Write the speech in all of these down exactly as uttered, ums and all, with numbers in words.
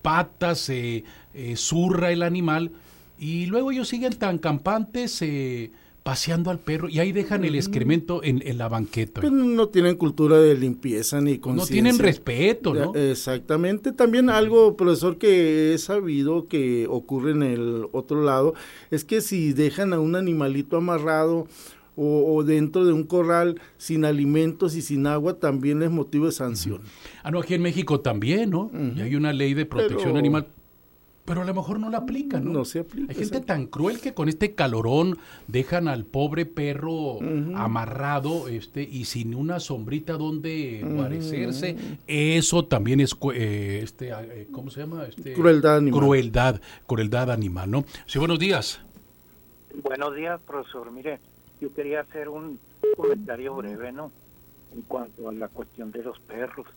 patas, se eh, zurra el animal y luego ellos siguen tan campantes eh, paseando al perro y ahí dejan el excremento en, en la banqueta. Pues no tienen cultura de limpieza ni conciencia. No tienen respeto, ¿no? Exactamente. También algo, profesor, que he sabido que ocurre en el otro lado, es que si dejan a un animalito amarrado o, o dentro de un corral sin alimentos y sin agua, también es motivo de sanción. Uh-huh. Ah, no, aquí en México también, ¿no? Uh-huh. Y hay una ley de protección Pero... animal. Pero a lo mejor no la aplican, ¿no? No se aplica. Hay gente tan cruel que con este calorón dejan al pobre perro uh-huh. amarrado este y sin una sombrita donde uh-huh. guarecerse. Eso también es, eh, este, eh, ¿cómo se llama? Este, crueldad animal. Crueldad, crueldad animal, ¿no? Sí, buenos días. Buenos días, profesor. Mire, yo quería hacer un comentario breve, ¿no? En cuanto a la cuestión de los perros.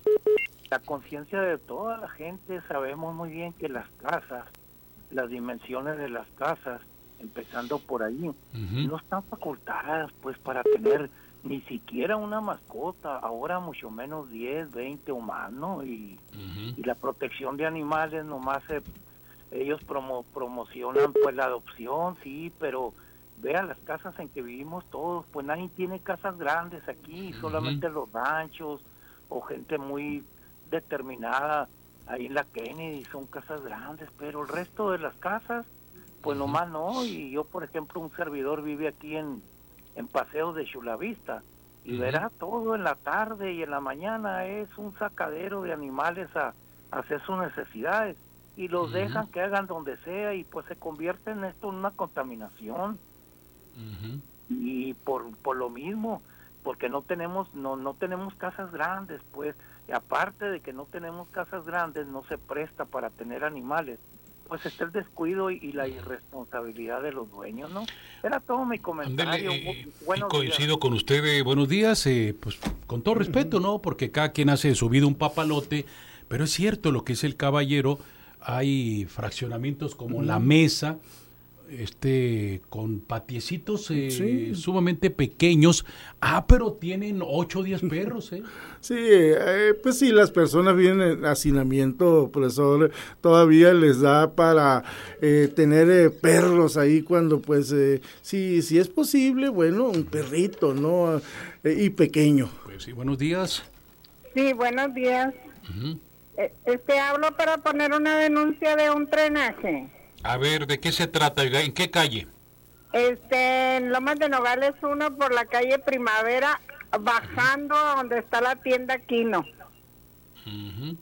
La conciencia de toda la gente, sabemos muy bien que las casas, las dimensiones de las casas, empezando por ahí, uh-huh. no están facultadas pues para tener ni siquiera una mascota, ahora mucho menos diez, veinte o más, ¿no? Y, uh-huh. y la protección de animales nomás se, ellos promo, promocionan pues la adopción, sí, pero vean las casas en que vivimos todos, pues nadie tiene casas grandes aquí, uh-huh. solamente los ranchos o gente muy determinada ahí en la Kennedy, son casas grandes, pero el resto de las casas, pues uh-huh. nomás no. Y yo, por ejemplo, un servidor vive aquí en, en Paseo de Chulavista y uh-huh. verá todo en la tarde y en la mañana es un sacadero de animales a, a hacer sus necesidades y los uh-huh. dejan que hagan donde sea y pues se convierte en esto en una contaminación. Uh-huh. Y por, por lo mismo, porque no tenemos no no tenemos casas grandes, pues, y aparte de que no tenemos casas grandes, no se presta para tener animales, pues está el descuido y, y la irresponsabilidad de los dueños, ¿no? Era todo mi comentario. Andele, eh, buenos coincido días. Con usted, eh, buenos días, eh, pues con todo respeto, ¿no? Porque cada quien hace de su vida un papalote, pero es cierto lo que es el caballero, hay fraccionamientos como uh-huh. La Mesa, este con patiecitos eh, sí. sumamente pequeños. Ah, pero tienen ocho o diez perros, ¿eh? Sí, eh, pues sí, las personas viven en hacinamiento, profesor, todavía les da para eh, tener eh, perros ahí cuando, pues, eh, sí, si es posible, bueno, un perrito, ¿no? Eh, y pequeño. Pues sí, buenos días. Sí, buenos días. Uh-huh. Eh, este, hablo para poner una denuncia de un drenaje. A ver, ¿de qué se trata? ¿En qué calle? Este, en Lomas de Nogales uno, por la calle Primavera, bajando a donde está la tienda Quino. Uh-huh.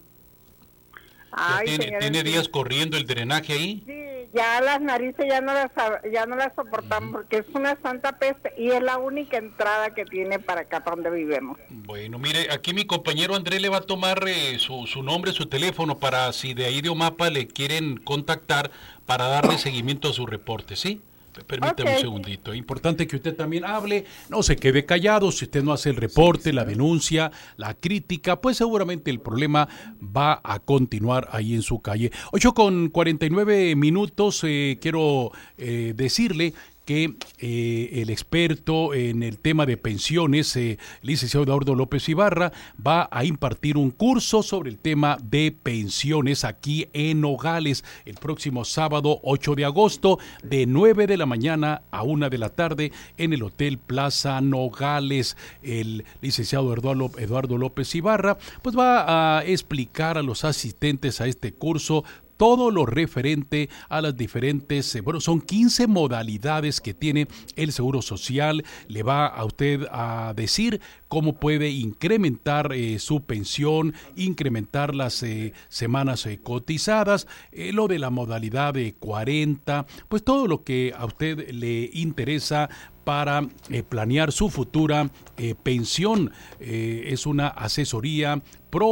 Ay, ¿Tiene, ¿Tiene días corriendo el drenaje ahí? Sí, ya las narices ya no las ya no las soportamos uh-huh. porque es una santa peste y es la única entrada que tiene para acá, para donde vivimos. Bueno, mire, aquí mi compañero Andrés le va a tomar eh, su, su nombre, su teléfono, para si de ahí de Omapa le quieren contactar para darle seguimiento a su reporte, ¿sí? Permítame okay. un segundito. Es importante que usted también hable, no se quede callado. Si usted no hace el reporte, la denuncia, la crítica, pues seguramente el problema va a continuar ahí en su calle. ocho con cuarenta y nueve minutos, eh, quiero eh, decirle que eh, el experto en el tema de pensiones, eh, el licenciado Eduardo López Ibarra, va a impartir un curso sobre el tema de pensiones aquí en Nogales el próximo sábado ocho de agosto de nueve de la mañana a una de la tarde en el Hotel Plaza Nogales. El licenciado Eduardo, Eduardo López Ibarra pues va a explicar a los asistentes a este curso todo lo referente a las diferentes, eh, bueno, son quince modalidades que tiene el Seguro Social. Le va a usted a decir cómo puede incrementar eh, su pensión, incrementar las eh, semanas eh, cotizadas, eh, lo de la modalidad de cuarenta, pues todo lo que a usted le interesa para eh, planear su futura eh, pensión. Eh, es una asesoría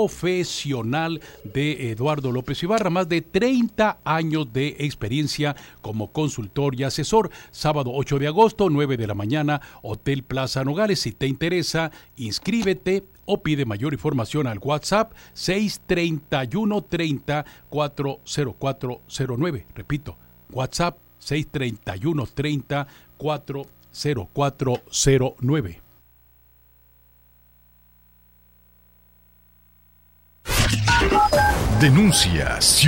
profesional de Eduardo López Ibarra, más de treinta años de experiencia como consultor y asesor. Sábado ocho de agosto, nueve de la mañana, Hotel Plaza Nogales. Si te interesa, inscríbete o pide mayor información al WhatsApp seis treinta y uno treinta cuatro cero cuatro cero nueve. Repito, WhatsApp seis treinta y uno treinta cuatro cero cuatro cero nueve. Denuncia